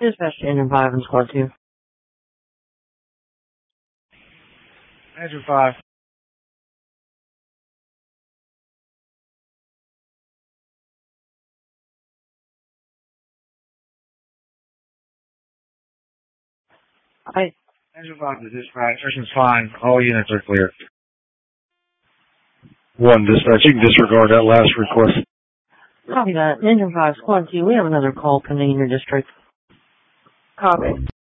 Dispatch to Engine 5 and Squad 2. Engine 5. Hi. Engine 5 to dispatch. Searching's fine. All units are clear. 1 dispatch, you can disregard that last request. Copy that. Engine 5, Squad 2, we have another call pending in your district. Copy.